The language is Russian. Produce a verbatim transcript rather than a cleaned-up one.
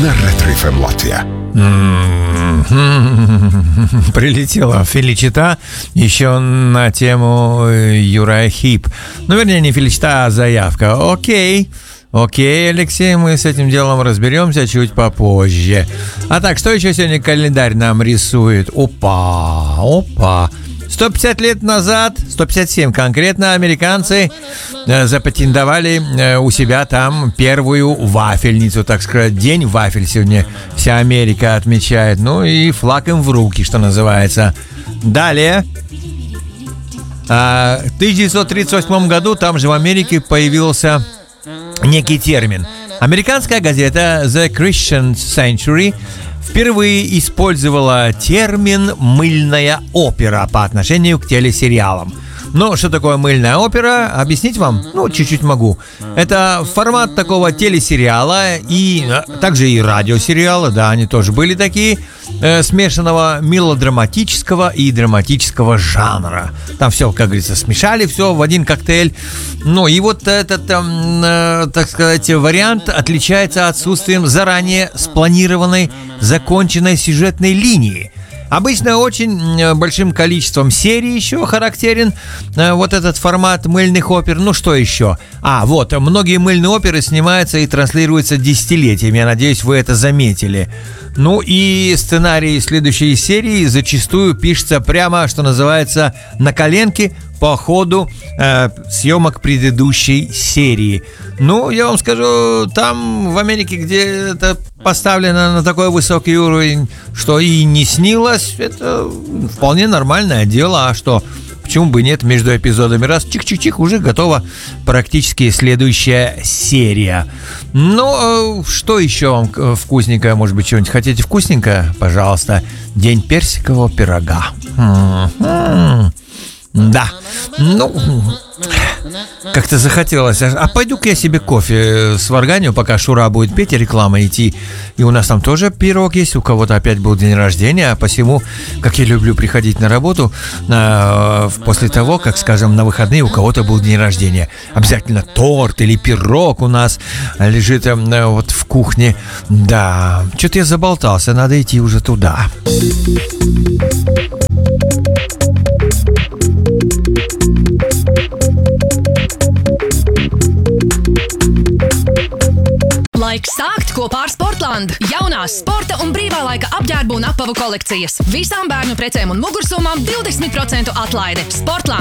на Ретро эф эм Латвия. Прилетела Феличита еще на тему Юрая Хип. Ну, вернее, не Феличита, а заявка. Окей. Окей, Алексей, мы с этим делом разберемся чуть попозже. А так, что еще сегодня календарь нам рисует? Опа, опа. сто пятьдесят лет назад, сто пятьдесят семь конкретно, американцы э, запатентовали э, у себя там первую вафельницу, так сказать. День вафель сегодня вся Америка отмечает. Ну и флаг им в руки, что называется. Далее. Э, в тысяча девятьсот тридцать восьмом году там же в Америке появился некий термин. Американская газета The Christian Century впервые использовала термин «мыльная опера» по отношению к телесериалам. Но что такое мыльная опера, объяснить вам? Ну, чуть-чуть могу. Это формат такого телесериала и также и радиосериала, да, они тоже были такие, э, смешанного мелодраматического и драматического жанра. Там все, как говорится, смешали все в один коктейль. Ну, и вот этот, э, так сказать, вариант отличается отсутствием заранее спланированной, законченной сюжетной линии. Обычно очень большим количеством серий еще характерен э, вот этот формат мыльных опер. Ну что еще? А, вот, многие мыльные оперы снимаются и транслируются десятилетиями. Я надеюсь, вы это заметили. Ну и сценарий следующей серии зачастую пишется прямо, что называется, на коленке по ходу э, съемок предыдущей серии. Ну, я вам скажу, там в Америке, где это поставлено на такой высокий уровень, что и не снилось, это вполне нормальное дело. А что? Почему бы нет, между эпизодами раз чих-чих-чих, уже готова практически следующая серия. Ну, что еще вам вкусненькое? Может быть, что-нибудь хотите вкусненькое? Пожалуйста. День персикового пирога. М-м-м. Да. Ну, как-то захотелось. А пойду-ка я себе кофе сварганю, пока Шура будет петь и реклама идти. И у нас там тоже пирог есть. У кого-то опять был день рождения. А посему, как я люблю приходить на работу э, после того, как, скажем, на выходные у кого-то был день рождения. Обязательно торт или пирог у нас лежит э, вот в кухне. Да, что-то я заболтался. Надо идти уже туда. Laiks sākt kopā ar Sportland. Jaunās sporta un brīvā laika apģērbu un apavu kolekcijas. Visām bērnu precēm un mugursomām divdesmit procentu atlaide. Sportland.